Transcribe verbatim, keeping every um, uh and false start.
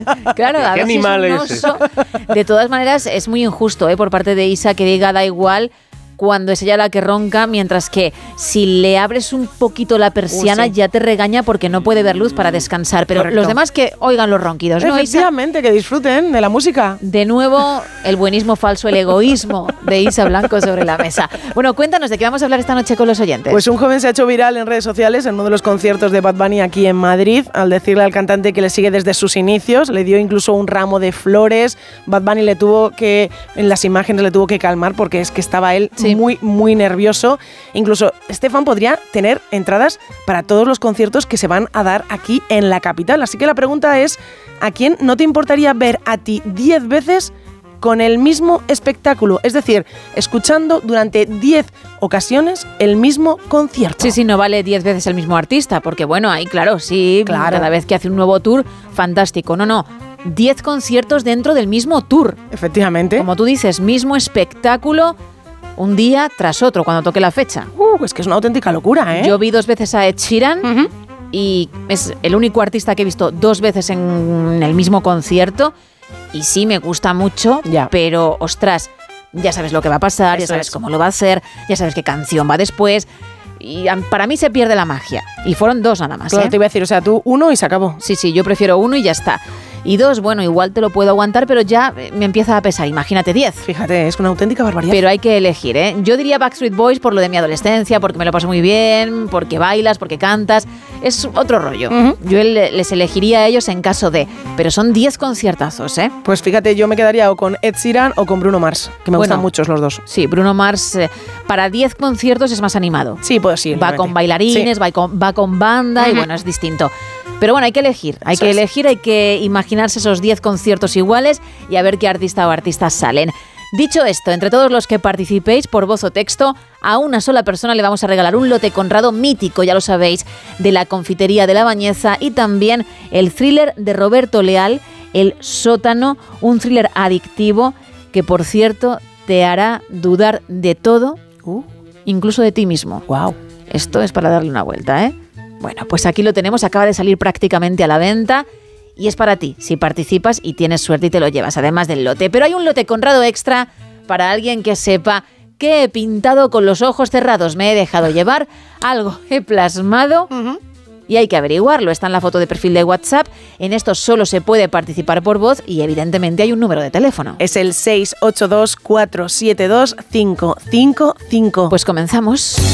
Claro, a ¿Qué ver si animal es un es ese? oso. De todas maneras, es muy injusto, ¿eh? Por parte de Isa que diga da igual cuando es ella la que ronca, mientras que si le abres un poquito la persiana Uh, sí. ya te regaña porque no puede ver luz para descansar. Pero Correcto. los demás que oigan los ronquidos, ¿no, Isa? Efectivamente, que disfruten de la música. De nuevo, el buenismo falso, el egoísmo de Isa Blanco sobre la mesa. Bueno, cuéntanos de qué vamos a hablar esta noche con los oyentes. Pues un joven se ha hecho viral en redes sociales en uno de los conciertos de Bad Bunny aquí en Madrid, al decirle al cantante que le sigue desde sus inicios, le dio incluso un ramo de flores. Bad Bunny le tuvo que, en las imágenes le tuvo que calmar porque es que estaba él Sí. muy, muy nervioso. Incluso Estefan podría tener entradas para todos los conciertos que se van a dar aquí en la capital. Así que la pregunta es, ¿a quién no te importaría ver a ti diez veces con el mismo espectáculo? Es decir, escuchando durante diez ocasiones el mismo concierto. Sí, sí, no vale diez veces el mismo artista, porque bueno, ahí claro, sí, Claro. cada vez que hace un nuevo tour, fantástico. No, no, diez conciertos dentro del mismo tour. Efectivamente. Como tú dices, mismo espectáculo, un día tras otro, cuando toque la fecha. Uh, es que es una auténtica locura, ¿eh? Yo vi dos veces a Ed Sheeran Ujú. y es el único artista que he visto dos veces en el mismo concierto y sí me gusta mucho, Ya. pero ostras, ya sabes lo que va a pasar, ya Eso sabes es. cómo lo va a hacer, ya sabes qué canción va después y a- para mí se pierde la magia. Y fueron dos nada más, Claro, ¿eh? te iba a decir, o sea, tú uno y se acabó. Sí, sí, yo prefiero uno y ya está. Y dos, bueno, igual te lo puedo aguantar, pero ya eh, me empieza a pesar. Imagínate diez. Fíjate, es una auténtica barbaridad. Pero hay que elegir, ¿eh? Yo diría Backstreet Boys por lo de mi adolescencia, porque me lo paso muy bien, porque bailas, porque cantas. Es otro rollo. Ujú. Yo le- les elegiría a ellos en caso de... Pero son diez conciertazos, ¿eh? Pues fíjate, yo me quedaría o con Ed Sheeran o con Bruno Mars, que me Bueno. gustan muchos los dos. Sí, Bruno Mars eh, para diez conciertos es más animado. Sí, pues sí. Va con bailarines, va con, va con banda y Ujú. bueno, es distinto. Pero bueno, hay que elegir, hay Eso que es. elegir, hay que imaginarse esos diez conciertos iguales y a ver qué artista o artistas salen. Dicho esto, entre todos los que participéis por voz o texto, a una sola persona le vamos a regalar un lote Conrado mítico, ya lo sabéis, de la confitería de La Bañeza y también el thriller de Roberto Leal, El Sótano, un thriller adictivo que, por cierto, te hará dudar de todo, Uh, incluso de ti mismo. wow. Esto es para darle una vuelta, ¿eh? Bueno, pues aquí lo tenemos, acaba de salir prácticamente a la venta y es para ti, si participas y tienes suerte y te lo llevas, además del lote. Pero hay un lote Conrado extra para alguien que sepa que he pintado con los ojos cerrados, me he dejado llevar, algo he plasmado y hay que averiguarlo. Está en la foto de perfil de WhatsApp, en esto solo se puede participar por voz y evidentemente hay un número de teléfono. Es el seis ocho dos, cuatro siete dos, cinco cinco cinco. Pues comenzamos.